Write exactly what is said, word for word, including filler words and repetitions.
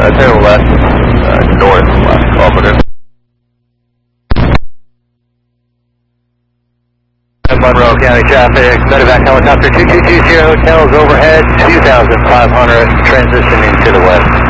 uh, turn left, uh, north, last kilometer. Monroe County traffic, medevac helicopter two two two zero, tails overhead, two thousand five hundred, transitioning to the west.